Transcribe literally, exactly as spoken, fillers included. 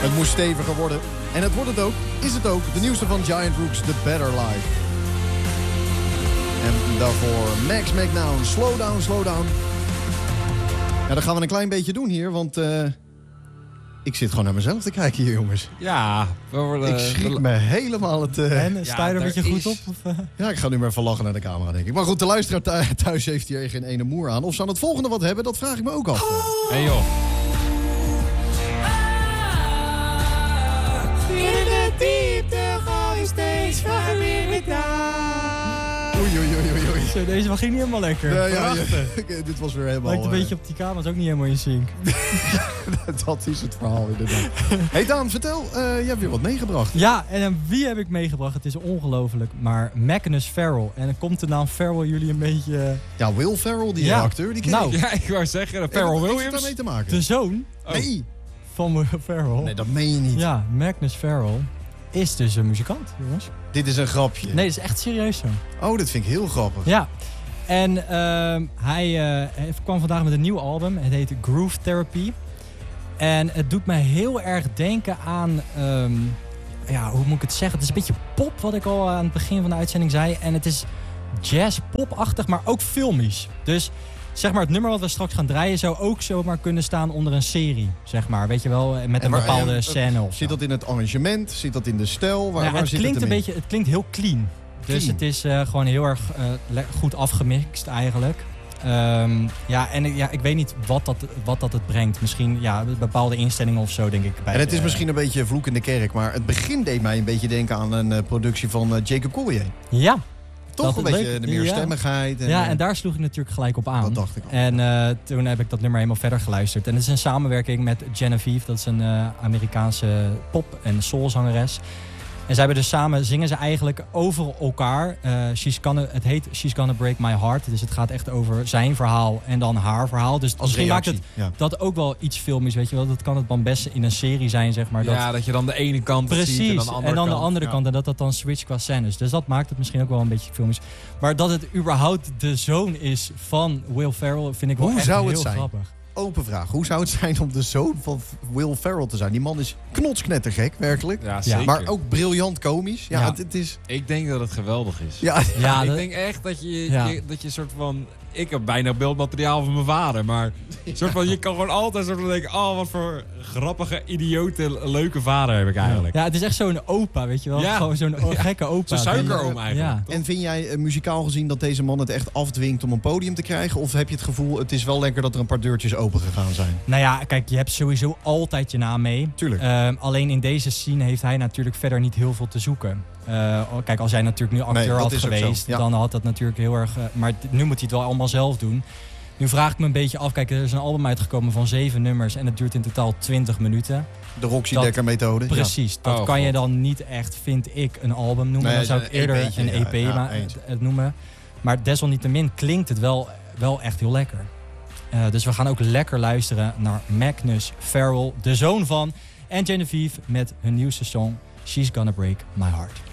Het moest steviger worden. En het wordt het ook, is het ook. De nieuwste van Giant Rooks, The Better Life. En daarvoor Max McNown, Slow Down, Slow Down. Ja, dan gaan we een klein beetje doen hier, want... Uh, ik zit gewoon naar mezelf te kijken hier, jongens. Ja, we worden... Ik schrik me helemaal het... Uh... En, sta je er een beetje goed op? Of, uh... Ja, ik ga nu maar even lachen naar de camera, denk ik. Maar goed, de luisteraar thuis heeft hier geen ene moer aan. Of ze aan het volgende wat hebben, dat vraag ik me ook af. Hé hey joh. In de diepte ga je steeds verder met daar. Oei, oei, oei, oei, oei. Zo, deze was ging niet helemaal lekker. Ja, ja, ja. Okay, dit was weer helemaal... Lijkt een uh... beetje op die camera, is ook niet helemaal in sync. Dat is het verhaal inderdaad. Hey Daan, vertel, uh, je hebt weer wat meegebracht. Ja, en uh, wie heb ik meegebracht? Het is ongelooflijk, maar Magnus Farrell. En dan komt de naam Farrell jullie een beetje... Uh... Ja, Will Ferrell, die ja. acteur, die ken nou, ik. Ja, ik wou zeggen, Pharrell Williams. Heeft daarmee te maken? De zoon oh. nee. van Will Ferrell. Nee, dat meen je niet. Ja, Magnus Farrell is dus een muzikant, jongens. Dit is een grapje. Nee, dat is echt serieus zo. Oh, dat vind ik heel grappig. Ja. En uh, hij uh, kwam vandaag met een nieuw album. Het heet Groove Therapy. En het doet mij heel erg denken aan... Um, ja, hoe moet ik het zeggen? Het is een beetje pop, wat ik al aan het begin van de uitzending zei. En het is jazz-pop-achtig, maar ook filmisch. Dus zeg maar, het nummer wat we straks gaan draaien... zou ook zomaar kunnen staan onder een serie, zeg maar. Weet je wel, met een waar, bepaalde ja, scène of zo. Zit dat in het arrangement? Zit dat in de stijl? Waar, ja, waar het zit klinkt het een beetje, het klinkt heel clean. Dus clean. Het is uh, gewoon heel erg uh, goed afgemixt eigenlijk. Um, ja, en ja, ik weet niet wat dat, wat dat het brengt. Misschien ja, bepaalde instellingen of zo, denk ik. Bij en het is de, misschien een beetje vloek in de kerk... maar het begin deed mij een beetje denken aan een uh, productie van uh, Jacob Collier. Ja. Toch een beetje leuk. de meerstemmigheid. En, ja, en daar sloeg ik natuurlijk gelijk op aan. Dat dacht ik al. En uh, toen heb ik dat nummer helemaal verder geluisterd. En het is een samenwerking met Genevieve. Dat is een uh, Amerikaanse pop- en soulzangeres. En zij hebben dus samen, zingen ze eigenlijk over elkaar. Uh, she's gonna, het heet She's Gonna Break My Heart. Dus het gaat echt over zijn verhaal en dan haar verhaal. Dus als misschien reactie, maakt het ja. dat ook wel iets filmisch, weet je wel. Dat kan het dan best in een serie zijn, zeg maar. Dat... Ja, dat je dan de ene kant Precies, ziet en dan de andere en dan kant. de andere ja. kant. En dat dat dan switch qua scènes. Dus dat maakt het misschien ook wel een beetje filmisch. Maar dat het überhaupt de zoon is van Will Ferrell, vind ik wel Hoe echt zou het heel zijn? grappig. Open vraag. Hoe zou het zijn om de zoon van Will Ferrell te zijn? Die man is knotsknettergek, werkelijk. Ja, zeker. Maar ook briljant komisch. Ja, Ja. Het, het is... Ik denk dat het geweldig is. Ja, Ja, ik dat- denk echt dat je, Ja. je, dat je soort van... Ik heb bijna beeldmateriaal van mijn vader, maar soort van, je kan gewoon altijd soort van denken... Oh, wat voor grappige, idiote, leuke vader heb ik eigenlijk. Ja, het is echt zo'n opa, weet je wel. Ja. Gewoon zo'n o- Ja. gekke opa. Zo'n suikeroom Ja. eigenlijk. Ja. En vind jij uh, muzikaal gezien dat deze man het echt afdwingt om een podium te krijgen? Of heb je het gevoel, het is wel lekker dat er een paar deurtjes open gegaan zijn? Nou ja, kijk, je hebt sowieso altijd je naam mee. Tuurlijk. Uh, alleen in deze scene heeft hij natuurlijk verder niet heel veel te zoeken. Uh, kijk, als hij natuurlijk nu acteur Nee, dat had is ook geweest, zo, ja. dan had dat natuurlijk heel erg... Uh, maar nu moet hij het wel allemaal zelf doen. Nu vraag ik me een beetje af, kijk, er is een album uitgekomen van zeven nummers en het duurt in totaal twintig minuten. De Roxy Dat- Dekker methode. Precies, dat Oh, kan je God. dan niet echt, vind ik, een album noemen. Nee, dan zou een ik eerder E P'tje, een E P ja, ja, ma- eens. het noemen. Maar desalniettemin klinkt het wel, wel echt heel lekker. Uh, dus we gaan ook lekker luisteren naar Magnus Farrell, de zoon van, en Genevieve met hun nieuwste song She's Gonna Break My Heart.